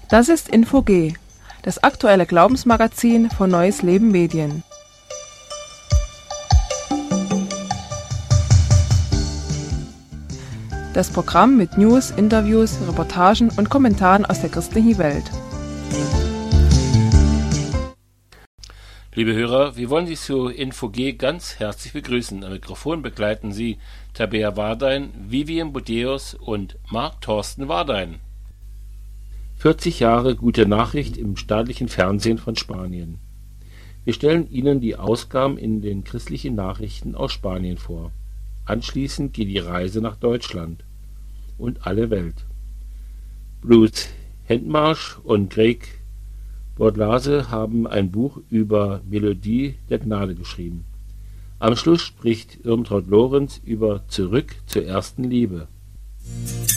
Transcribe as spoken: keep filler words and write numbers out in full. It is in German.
Das ist Info G, das aktuelle Glaubensmagazin von Neues Leben Medien. Das Programm mit News, Interviews, Reportagen und Kommentaren aus der christlichen Welt. Liebe Hörer, wir wollen Sie zu Info G ganz herzlich begrüßen. Am Mikrofon begleiten Sie Tabea Wardein, Vivian Budeus und Marc Thorsten Wardein. vierzig Jahre gute Nachricht im staatlichen Fernsehen von Spanien. Wir stellen Ihnen die Ausgaben in den christlichen Nachrichten aus Spanien vor. Anschließend geht die Reise nach Deutschland und alle Welt. Bruce Hendmarsch und Greg Bordlase haben ein Buch über Melodie der Gnade geschrieben. Am Schluss spricht Irmtraud Lorenz über Zurück zur ersten Liebe.